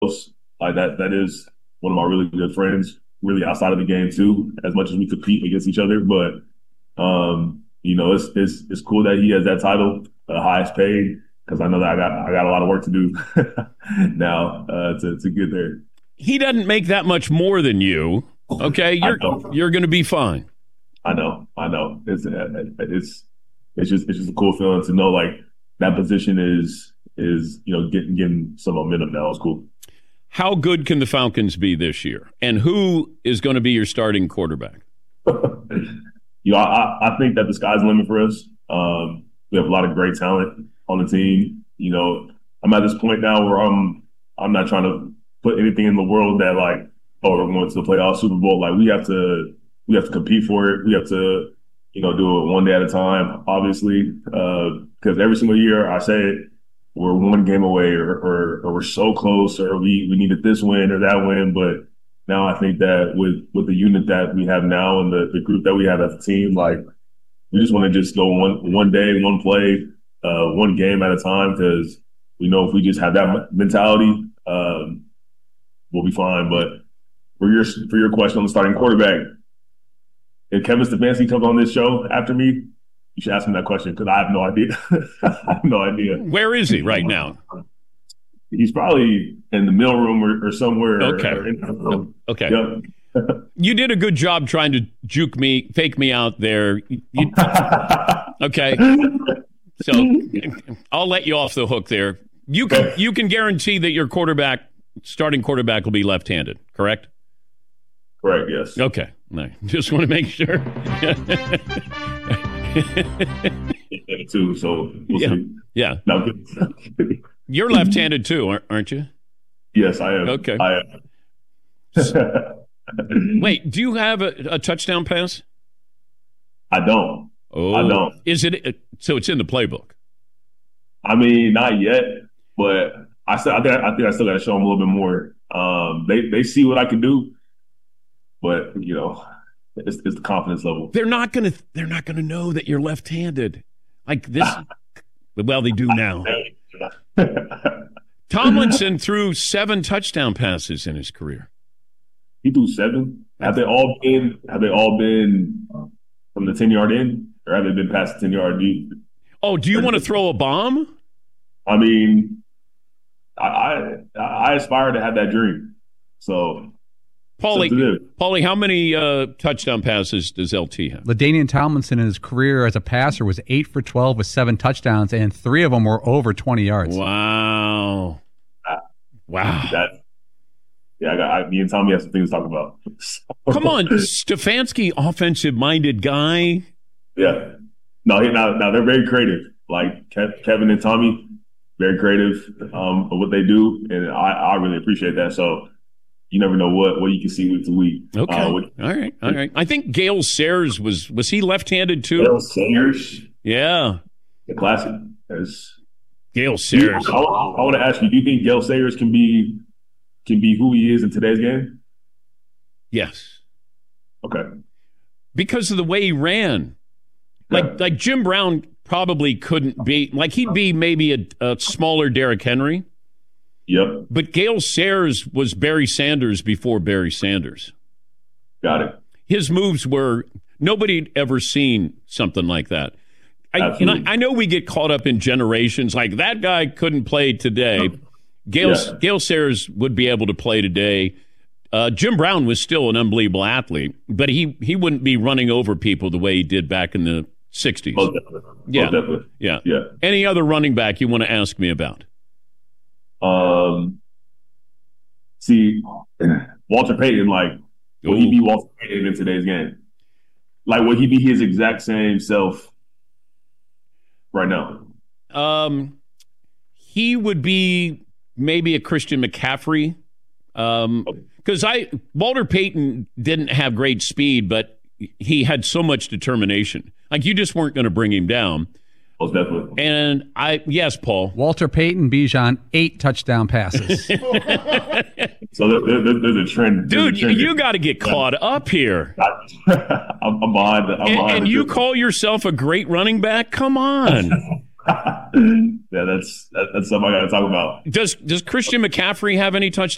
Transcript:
Like that is one of my really good friends, really outside of the game too, as much as we compete against each other. But it's cool that he has that title, the highest paid, because I know that I got a lot of work to do now to get there. He doesn't make that much more than you. Okay, you're going to be fine. I know. It's just a cool feeling to know like that position is getting some momentum now. It's cool. How good can the Falcons be this year? And who is going to be your starting quarterback? I think that the sky's the limit for us. We have a lot of great talent on the team. I'm at this point now where I'm not trying to put anything in the world that like, oh, we're going to the playoff Super Bowl. Like we have to compete for it. We have to, do it one day at a time, obviously. Because every single year I say it, we're one game away or we're so close or we needed this win or that win. But now I think that with the unit that we have now and the group that we have as a team, like we just want to just go one day, one play, one game at a time, because we know if we just have that mentality, we'll be fine. But for your question on the starting quarterback, if Kevin Stefanski comes on this show after me, you should ask him that question because I have no idea. I have no idea. Where is he right now? He's probably in the mailroom or somewhere. Okay. Okay. Yep. You did a good job trying to fake me out there. Okay. So I'll let you off the hook there. You can guarantee that your starting quarterback will be left-handed, correct? Correct, yes. Okay. No, just want to make sure. Too, so we'll see. Yeah. No, you're left-handed too, aren't you? Yes, I am. Okay. I am. Wait, do you have a touchdown pass? I don't. Oh, I don't. Is it so? It's in the playbook. I mean, not yet, but I think I still got to show them a little bit more. They see what I can do, but it's the confidence level. They're not gonna know that you're left-handed like this. Well, they do now. Tomlinson threw 7 touchdown passes in his career. He threw 7. Have they all been from the 10-yard end, or have they been past the 10-yard deep? Oh, do you want to throw a bomb? I mean, I aspire to have that dream. So, Paulie, how many touchdown passes does LT have? LaDainian Tomlinson in his career as a passer was 8 for 12 with 7 touchdowns, and 3 of them were over 20 yards. Wow. Wow. Me and Tommy have some things to talk about. Come on, Stefanski, offensive-minded guy. Yeah. No, now they're very creative. Like Kevin and Tommy, very creative of what they do, and I really appreciate that. So you never know what you can see week to week. Okay. All right. I think Gale Sayers was he left-handed too? Gale Sayers? Yeah. The classic. Gale Sayers. I want to ask you, do you think Gale Sayers can be who he is in today's game? Yes. Okay. Because of the way he ran. Like Jim Brown probably couldn't be, like he'd be maybe a smaller Derrick Henry. Yep. But Gale Sayers was Barry Sanders before Barry Sanders. Got it. His moves were, nobody had ever seen something like that. I know we get caught up in generations, like that guy couldn't play today. Gale Sayers would be able to play today. Jim Brown was still an unbelievable athlete, but he wouldn't be running over people the way he did back in the 60s. Most definitely. Yeah. Most definitely. Yeah. Any other running back you want to ask me about? See, Walter Payton, will he be Walter Payton in today's game? Like, would he be his exact same self right now? He would be maybe a Christian McCaffrey. Because Walter Payton didn't have great speed, but he had so much determination. Like, you just weren't going to bring him down. Most definitely. And yes, Paul. Walter Payton, Bijan, 8 touchdown passes. So there's a trend. Dude, you got to get caught up here. I'm behind. And you call yourself a great running back? Come on. Yeah, that's something I got to talk about. Does Christian McCaffrey have any touchdowns?